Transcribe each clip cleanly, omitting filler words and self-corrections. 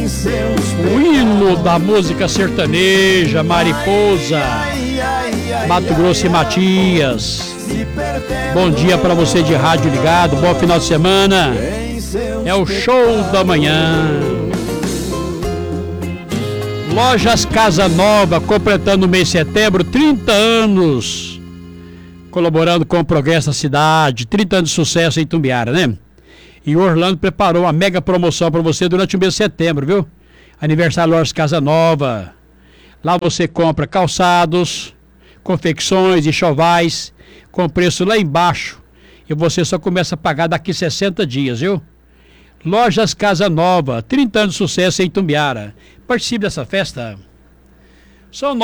O hino da música sertaneja, Mariposa, Mato Grosso e Matias. Bom dia para você de rádio ligado, bom final de semana. É o show da manhã. Lojas Casa Nova, completando o mês de setembro, 30 anos, colaborando com o progresso da cidade, 30 anos de sucesso em Itumbiara, né? E o Orlando preparou uma mega promoção para você durante o mês de setembro, viu? Aniversário Lojas Casa Nova. Lá você compra calçados, confecções e enxovais com preço lá embaixo. E você só começa a pagar daqui 60 dias, viu? Lojas Casa Nova, 30 anos de sucesso em Itumbiara. Participe dessa festa. São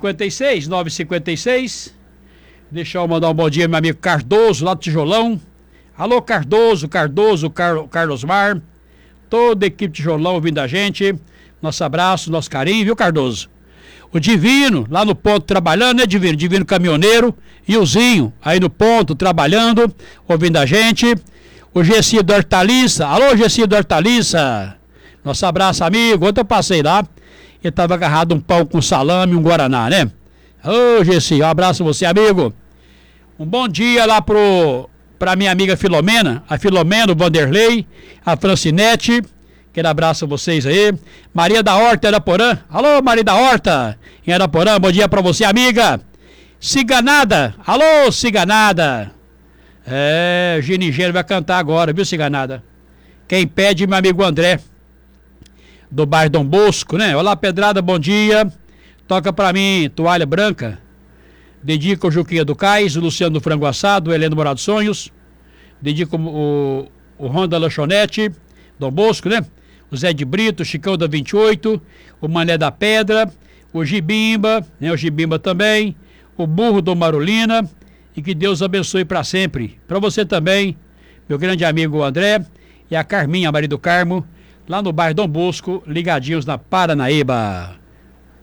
9h56. Deixa eu mandar um bom dia ao meu amigo Cardoso, lá do Tijolão. Alô, Cardoso, Carlos Mar. Toda a equipe Tijolão ouvindo a gente. Nosso abraço, nosso carinho, viu, Cardoso? O Divino, lá no ponto trabalhando, né, Divino? Divino caminhoneiro. E o Zinho, aí no ponto trabalhando, ouvindo a gente. O Gessi do Hortaliça. Alô, Gessi do Hortaliça. Nosso abraço, amigo. Ontem eu passei lá. Ele estava agarrado um pão com salame e um guaraná, né? Ô, Gessi, um abraço a você, amigo. Um bom dia lá pra minha amiga Filomena. A Filomena, o Vanderlei, a Francinete. Aquele abraço a vocês aí. Maria da Horta, Araporã. Alô, Maria da Horta, em Araporã. Bom dia pra você, amiga. Ciganada. Alô, Ciganada. É, Ginigeiro vai cantar agora, viu, Ciganada? Quem pede, meu amigo André, do bairro Dom Bosco, né? Olá, Pedrada, bom dia. Toca pra mim, Toalha Branca. Dedico o Juquinha do Cais, o Luciano do Frango Assado, o Heleno Morado Sonhos. Dedico o Honda Lanchonete, Dom Bosco, né? O Zé de Brito, o Chicão da 28, o Mané da Pedra, o Gibimba, né? O Gibimba também, o Burro do Marolina. E que Deus abençoe para sempre. Para você também, meu grande amigo André e a Carminha, Maria do Carmo, lá no bairro Dom Bosco, ligadinhos na Paranaíba.